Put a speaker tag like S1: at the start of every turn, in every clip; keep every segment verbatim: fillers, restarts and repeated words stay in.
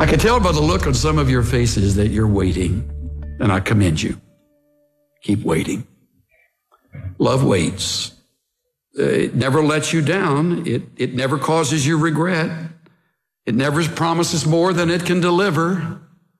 S1: I can tell by the look on some of your faces that you're waiting, and I commend you. Keep waiting. Love waits. It never lets you down. It, it never causes you regret. It never promises more than it can deliver.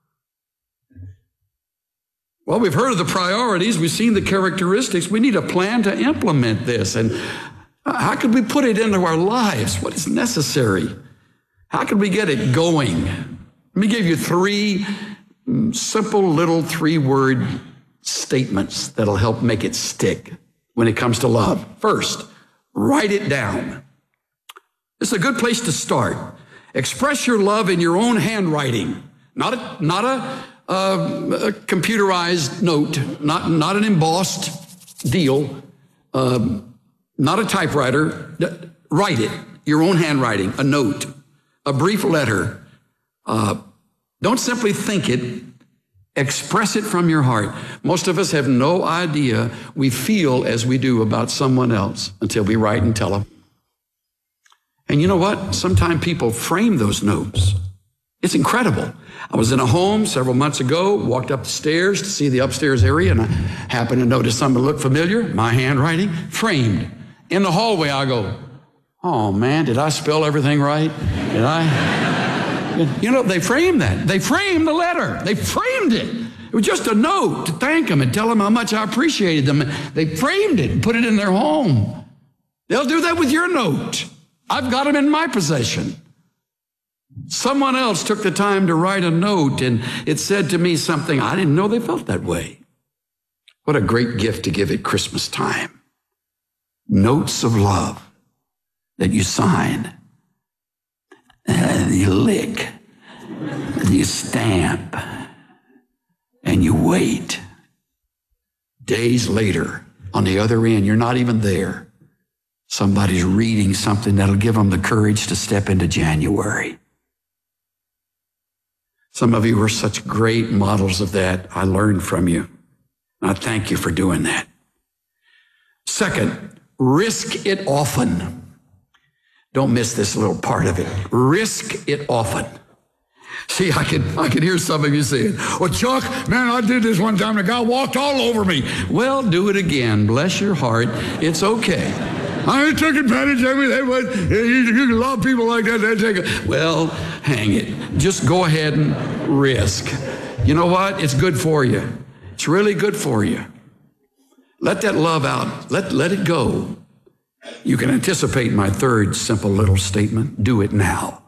S1: Well, we've heard of the priorities. We've seen the characteristics. We need a plan to implement this. And how could we put it into our lives? What is necessary? How could we get it going? Let me give you three simple little three-word statements that'll help make it stick when it comes to love. First, write it down. This is a good place to start. Express your love in your own handwriting, not a, not a, a, a computerized note, not, not an embossed deal, um, not a typewriter. Write it, your own handwriting, a note, a brief letter. Uh, don't simply think it. Express it from your heart. Most of us have no idea we feel as we do about someone else until we write and tell them. And you know what? Sometimes people frame those notes. It's incredible. I was in a home several months ago, walked up the stairs to see the upstairs area, and I happened to notice something that looked familiar, my handwriting, framed. In the hallway, I go, oh man, did I spell everything right? Did I? You know, they framed that. They framed the letter. They framed it. It was just a note to thank them and tell them how much I appreciated them. They framed it and put it in their home. They'll do that with your note. I've got them in my possession. Someone else took the time to write a note, and it said to me something I didn't know they felt that way. What a great gift to give at Christmas time. Notes of love that you sign. And you lick, and you stamp, and you wait. Days later, on the other end, you're not even there. Somebody's reading something that'll give them the courage to step into January. Some of you are such great models of that. I learned from you. And I thank you for doing that. Second, risk it often. Don't miss this little part of it. Risk it often. See, I can I can hear some of you saying, well, Chuck, man, I did this one time. The guy walked all over me. Well, do it again. Bless your heart. It's okay. I took advantage of it. But you, you can love people like that. They take it. Well, hang it. Just go ahead and risk. You know what? It's good for you. It's really good for you. Let that love out. Let, let it go. You can anticipate my third simple little statement. Do it now.